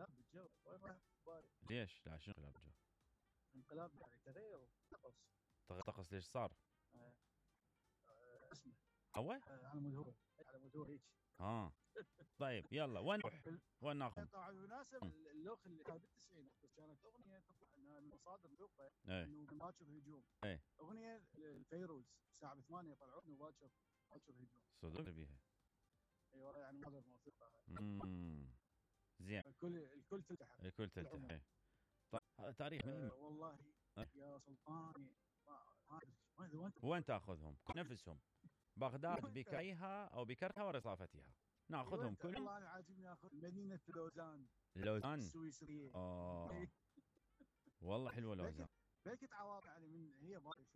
انقلاب بالجو، وين راح باري؟ ليش؟ لا شنو انقلاب جو؟ انقلاب يعني تغير طقس. طقس ليش صار؟ اسمه هو؟ على مود هو هيك. طيب يلا وين نروح؟ وين ناخذ؟ طبعا بالمناسبة اللوخ اللي كانت بالتسعينات كانت اغنيه تطلع انها من مصادر موثوقه انه باكر هجوم. اغنيه الفيروز الساعه 8 يطلعون انه باكر هجوم. صدق بيها؟ ايوه يعني مصادر موثوقه. زين. الكل تلتحق. طيب تاريخ من والله يا سلطاني وين تاخذهم نفسهم؟ بغداد بكيها او بكرها ورصافتها ناخذهم كلهم. والله انا عاجبني اخذ مدينه لوزان السويسريه. والله حلوه لوزان. بيكت عواطف يعني من هي